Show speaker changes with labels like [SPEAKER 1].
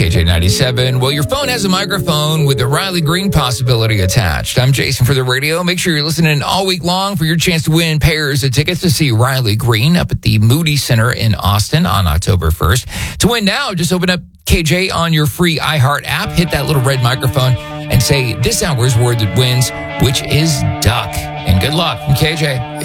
[SPEAKER 1] KJ97. Well, your phone has a microphone with the Riley Green possibility attached. I'm Jason for the radio. Make sure you're listening all week long for your chance to win pairs of tickets to see Riley Green up at the Moody Center in Austin on October 1st. To win now, just open up KJ on your free iHeart app, hit that little red microphone, and say this hour's word that wins, which is duck. And good luck from KJ.